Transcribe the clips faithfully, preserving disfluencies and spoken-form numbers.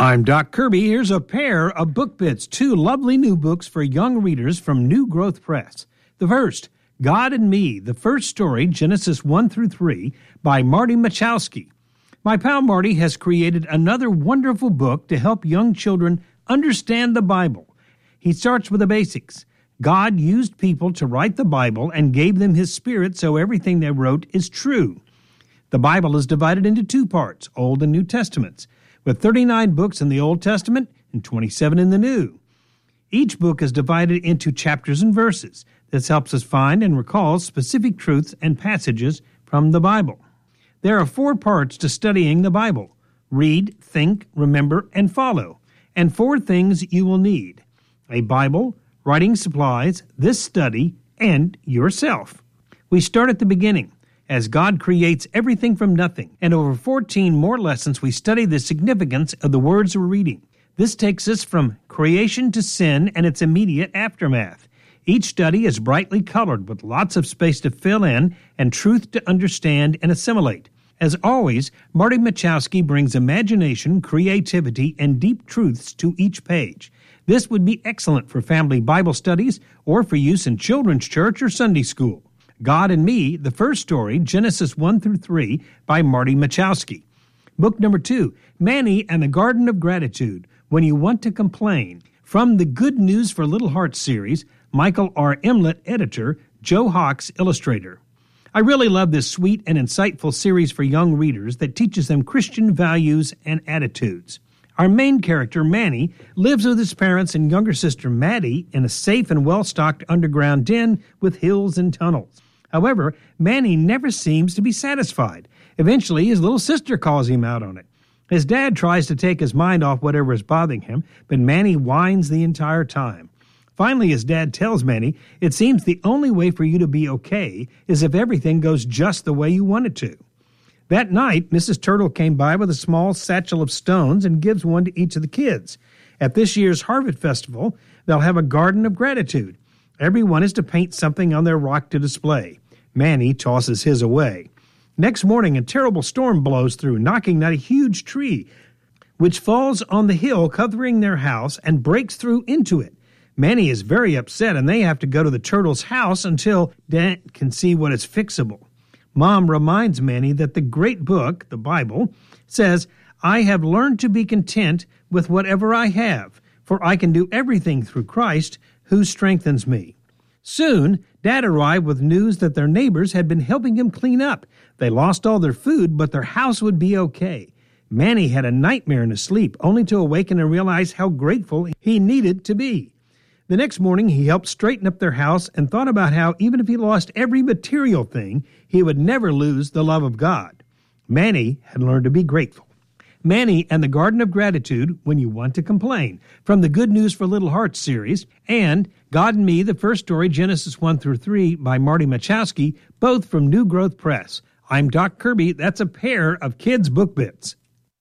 I'm Doc Kirby. Here's a pair of book bits, two lovely new books for young readers from New Growth Press. The first, God and Me, the first story, Genesis one through three, by Marty Machowski. My pal Marty has created another wonderful book to help young children understand the Bible. He starts with the basics. God used people to write the Bible and gave them His Spirit, so everything they wrote is true. The Bible is divided into two parts, Old and New Testaments, with thirty-nine books in the Old Testament and twenty-seven in the New. Each book is divided into chapters and verses. This helps us find and recall specific truths and passages from the Bible. There are four parts to studying the Bible: read, think, remember, and follow. And four things you will need: a Bible, writing supplies, this study, and yourself. We start at the beginning, as God creates everything from nothing, and over fourteen more lessons we study the significance of the words we're reading. This takes us from creation to sin and its immediate aftermath. Each study is brightly colored with lots of space to fill in and truth to understand and assimilate. As always, Marty Machowski brings imagination, creativity, and deep truths to each page. This would be excellent for family Bible studies or for use in children's church or Sunday school. God and Me, the first story, Genesis one through three, by Marty Machowski. Book number two, Manny and the Garden of Gratitude, When You Want to Complain. From the Good News for Little Hearts series, Michael R. Emlett, editor, Joe Hawks, illustrator. I really love this sweet and insightful series for young readers that teaches them Christian values and attitudes. Our main character, Manny, lives with his parents and younger sister, Maddie, in a safe and well-stocked underground den with hills and tunnels. However, Manny never seems to be satisfied. Eventually, his little sister calls him out on it. His dad tries to take his mind off whatever is bothering him, but Manny whines the entire time. Finally, his dad tells Manny, it seems the only way for you to be okay is if everything goes just the way you want it to. That night, Missus Turtle came by with a small satchel of stones and gives one to each of the kids. At this year's Harvest Festival, they'll have a garden of gratitude. Everyone is to paint something on their rock to display. Manny tosses his away. Next morning, a terrible storm blows through, knocking down a huge tree, which falls on the hill covering their house and breaks through into it. Manny is very upset, and they have to go to the turtle's house until Dad can see what is fixable. Mom reminds Manny that the great book, the Bible, says, I have learned to be content with whatever I have, for I can do everything through Christ who strengthens me. Soon, Dad arrived with news that their neighbors had been helping him clean up. They lost all their food, but their house would be okay. Manny had a nightmare in his sleep, only to awaken and realize how grateful he needed to be. The next morning, he helped straighten up their house and thought about how even if he lost every material thing, he would never lose the love of God. Manny had learned to be grateful. Manny and the Garden of Gratitude, When You Want to Complain, from the Good News for Little Hearts series, and God and Me, the first story, Genesis one through three, by Marty Machowski, both from New Growth Press. I'm Doc Kirby. That's a pair of kids' book bits.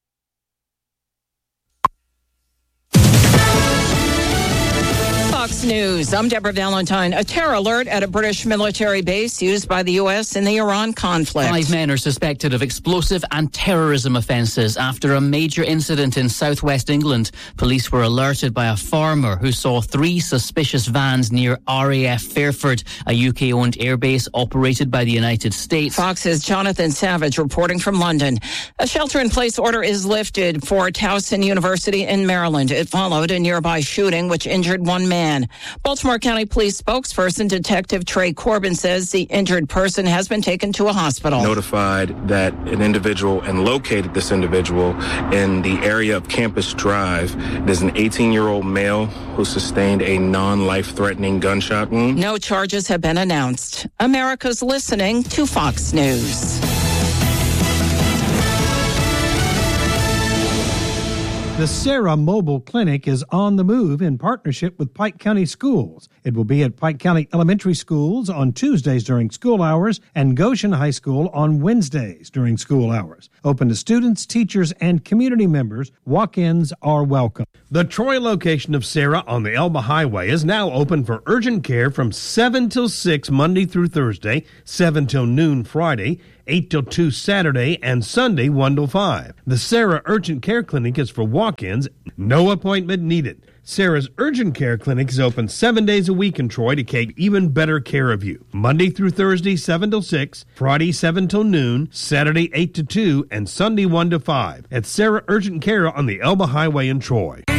Fox News. I'm Deborah Valentine. A terror alert at a British military base used by the U S in the Iran conflict. Five men are suspected of explosive and terrorism offences after a major incident in southwest England. Police were alerted by a farmer who saw three suspicious vans near R A F Fairford, a U K-owned airbase operated by the United States. Fox's Jonathan Savage reporting from London. A shelter-in-place order is lifted for Towson University in Maryland. It followed a nearby shooting which injured one man. Baltimore County Police spokesperson Detective Trey Corbin says the injured person has been taken to a hospital. Notified that an individual and located this individual in the area of Campus Drive. There's an eighteen-year-old male who sustained a non-life-threatening gunshot wound. No charges have been announced. America's listening to Fox News. The Sarah Mobile Clinic is on the move in partnership with Pike County Schools. It will be at Pike County Elementary Schools on Tuesdays during school hours and Goshen High School on Wednesdays during school hours. Open to students, teachers, and community members. Walk-ins are welcome. The Troy location of Sarah on the Elba Highway is now open for urgent care from seven till six Monday through Thursday, seven till noon Friday, eight till two Saturday, and Sunday one till five. The Sarah Urgent Care Clinic is for walk-ins, no appointment needed. Sarah's Urgent Care Clinic is open seven days a week in Troy to take even better care of you. Monday through Thursday, seven till six, Friday, seven till noon, Saturday, eight to two, and Sunday, one to five. At Sarah Urgent Care on the Elba Highway in Troy.